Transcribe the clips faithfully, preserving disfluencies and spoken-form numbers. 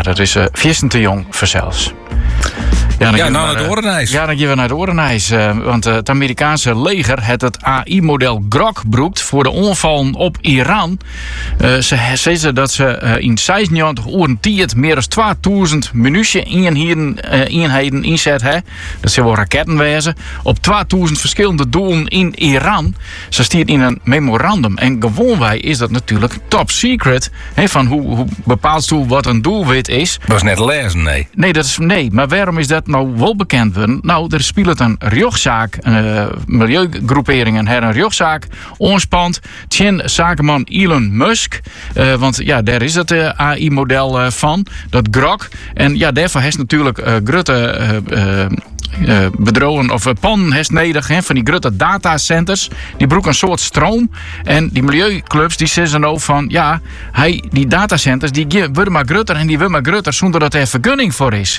ja, dat is uh, viersten te jong voor zelfs. Ja, dan ja, nou naar, naar de Orenijs. Ja, dan gaan we naar de Orenijs. Uh, want uh, het Amerikaanse leger het het A I-model Grok gebruikt voor de onvallen op Iran. Uh, ze zeggen dat ze uh, in zesennegentig uur tijd meer dan tweeduizend munitie-eenheden inzet. Hè? Dat zijn wel raketten wezen. Op tweeduizend verschillende doelen in Iran. Ze stiert in een memorandum. En gewoonwij is dat natuurlijk top secret. Hè, van hoe, hoe bepaalt doel wat een doelwit is. Dat is net lezen, nee. Nee, dat is, nee, maar waarom is dat nou wel bekend worden? Nou, er speelt een rechtszaak. Uh, milieugroeperingen hebben een rechtszaak onspant. Tjen zakenman Elon Musk. Uh, want ja, daar is het uh, A I-model uh, van. Dat Grok. En ja, daarvoor heeft natuurlijk uh, grote uh, uh, uh, bedrogen of uh, pannen heeft nodig. He, van die grote datacenters. Die broeken een soort stroom. En die milieuclubs die zeggen ook van ja, hij, die datacenters die worden maar groter en die worden maar groter zonder dat er vergunning voor is.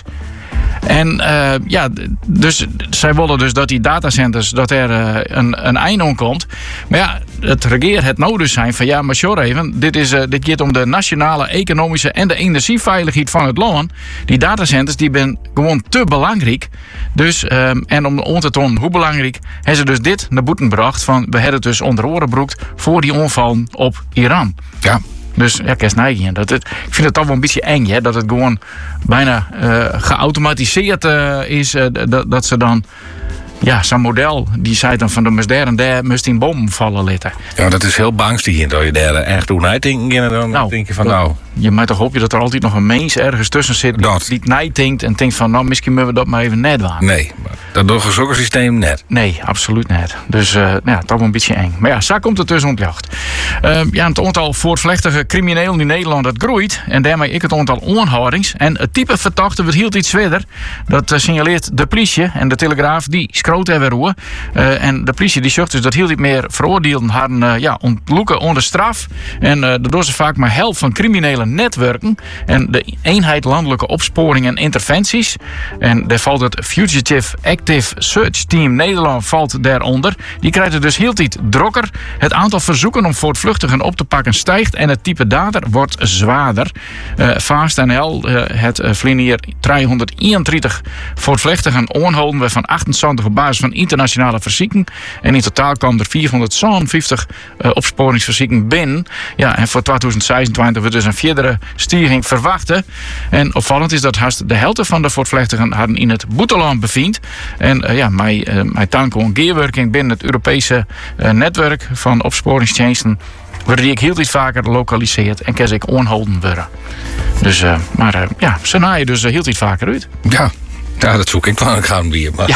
En uh, ja, dus zij willen dus dat die datacenters, dat er uh, een, een einde aan komt. Maar ja, het regeer het nou dus zijn van ja, maar sorry even, dit, is, uh, dit gaat om de nationale, economische en de energieveiligheid van het land. Die datacenters die zijn gewoon te belangrijk. Dus, um, en om on te tonen hoe belangrijk, hebben ze dus dit naar boeten gebracht van we hebben het dus onder oren gebroekt voor die onval op Iran. Ja. Dus ja, kerstnijgen. Dat het, ik vind het toch wel een beetje eng, hè, dat het gewoon bijna uh, geautomatiseerd uh, is. Uh, dat, dat ze dan, ja, zo'n model, die zei dan van de moest daar en daar moest in bom vallen litten. Ja, dat is heel bangstigend. Dat je daar echt doen uitdenken. Dan nou, denk je van dat, nou. Je moet toch hopen dat er altijd nog een mens ergens tussen zit die, die het nijdenkt en denkt van nou, misschien moeten we dat maar even net doen. Nee, dat doet zo'n systeem net. Nee, absoluut net. Dus uh, ja, toch wel een beetje eng. Maar ja, zo komt het dus ontjacht. Uh, ja, het aantal voortvlechtige criminelen in Nederland dat groeit. En daarmee ik het aantal onhoudings. En het type verdachte wordt hield iets verder. Dat uh, signaleert de politie en de Telegraaf. Die schroot er weer roer. Uh, en de politie die zegt dus dat heel niet meer veroordeelden hadden uh, ja, ontloeken onder straf. En uh, daardoor ze vaak maar helft van criminele netwerken. En de eenheid landelijke opsporing en interventies. En daar valt het Fugitive Active Search Team Nederland valt daaronder. Die krijgt het dus heel tijd drokker. Het aantal verzoeken om voortvluchtigen op te pakken stijgt en het type data wordt zwaarder. Uh, Fast N L, uh, het uh, vlienier driehonderdeenendertig voortvluchtigen onhouden we van achtenzeventig op basis van internationale verzieken. En in totaal kwam er vierhonderdzevenenvijftig uh, opsporingsverzieken binnen. Ja, en voor tweeduizend zesentwintig wordt dus een vierdere stijging verwachten. En opvallend is dat haast de helft van de voortvluchtigen hadden in het boeteland bevindt. En uh, ja, mijn, uh, mijn tank en gearworking binnen het Europese uh, netwerk van opsporingsdiensten worden die ik heel iets vaker lokaliseerd en kan ik onholden worden. Dus, uh, maar uh, ja, ze naaien dus uh, heel iets vaker uit. Ja. Ja, dat zoek ik wel aan gaan bier. Maar... Ja.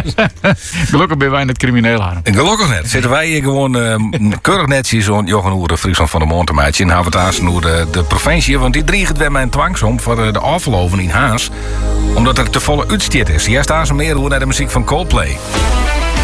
Gelukkig ben wij net crimineel aan. Gelukkig net. Zitten wij hier gewoon uh, keurig netjes zo'n Jochen Oer, Friesland van de Montemaatje. En hebben we het aan de, de provincie. Want die dreigen weer mijn twangsom voor de afgelopen in Haas. Omdat er te volle uitstiert is. Hier staan ze meer hoe naar de muziek van Coldplay.